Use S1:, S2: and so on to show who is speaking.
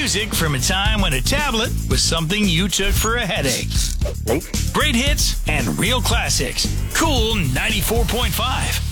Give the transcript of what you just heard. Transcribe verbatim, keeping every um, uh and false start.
S1: music from a time when a tablet was something you took for a headache. Great hits and real classics. Cool ninety-four point five.